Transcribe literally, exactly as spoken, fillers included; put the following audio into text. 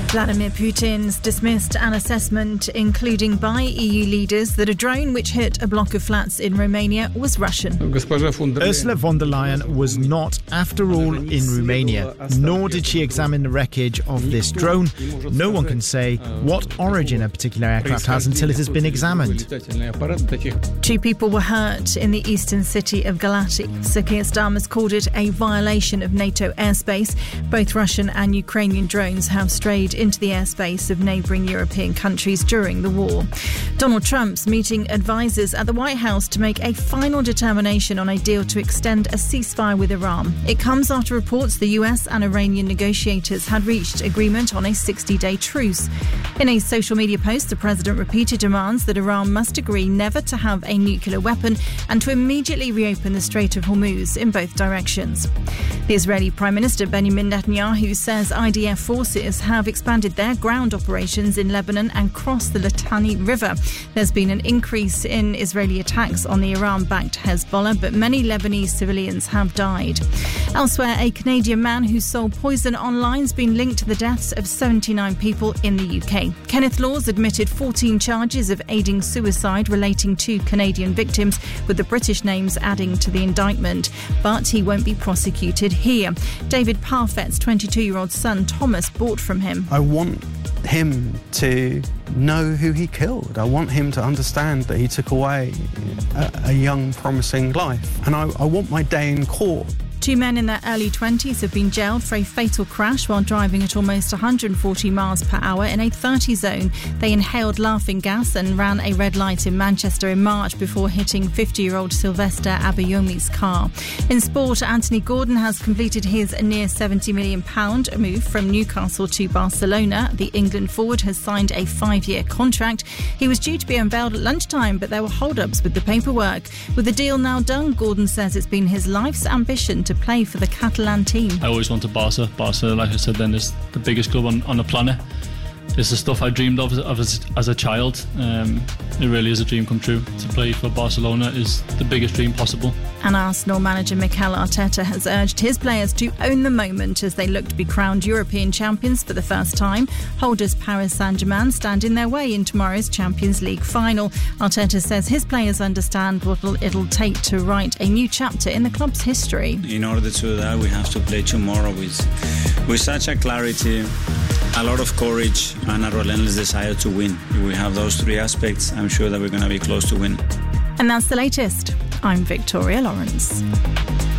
Vladimir Putin's dismissed an assessment, including by E U leaders, that a drone which hit a block of flats in Romania was Russian. Ursula von der Leyen was not, after all, in Romania, nor did she examine the wreckage of this drone. No one can say what origin a particular aircraft has until it has been examined. Two people were hurt in the eastern city of Galati. Sir Keir Starmer's called it a violation of NATO airspace. Both Russian and Ukrainian drones have strayed into the airspace of neighbouring European countries during the war. Donald Trump's meeting advisers at the White House to make a final determination on a deal to extend a ceasefire with Iran. It comes after reports the U S and Iranian negotiators had reached agreement on a sixty-day truce. In a social media post, the president repeated demands that Iran must agree never to have a nuclear weapon and to immediately reopen the Strait of Hormuz in both directions. The Israeli Prime Minister Benjamin Netanyahu says I D F forces have expanded their ground operations in Lebanon and crossed the Litani River. There's been an increase in Israeli attacks on the Iran-backed Hezbollah, but many Lebanese civilians have died. Elsewhere, a Canadian man who sold poison online has been linked to the deaths of seventy-nine people in the U K. Kenneth Laws admitted fourteen charges of aiding suicide relating to Canadian victims, with the British names adding to the indictment, but he won't be prosecuted here. David Parfett's twenty-two-year-old son Thomas bought from him. I want him to know who he killed. I want him to understand that he took away a, a young, promising life. And I, I want my day in court. Two men in their early twenties have been jailed for a fatal crash while driving at almost one hundred forty miles per hour in a thirty zone. They inhaled laughing gas and ran a red light in Manchester in March before hitting fifty-year-old Sylvester Abayomi's car. In sport, Anthony Gordon has completed his near seventy million pounds move from Newcastle to Barcelona. The England forward has signed a five-year contract. He was due to be unveiled at lunchtime, but there were hold-ups with the paperwork. With the deal now done, Gordon says it's been his life's ambition to play for the Catalan team. I always wanted Barca. Barca, like I said then, is the biggest club on, on the planet. It's the stuff I dreamed of, of as, as a child. Um, it really is a dream come true. To play for Barcelona is the biggest dream possible. And Arsenal manager Mikel Arteta has urged his players to own the moment as they look to be crowned European champions for the first time. Holders Paris Saint-Germain stand in their way in tomorrow's Champions League final. Arteta says his players understand what it'll take to write a new chapter in the club's history. In order to do that, we have to play tomorrow with, with such a clarity, a lot of courage and a relentless desire to win. If we have those three aspects, I'm sure that we're going to be close to win. And that's the latest. I'm Victoria Lawrence.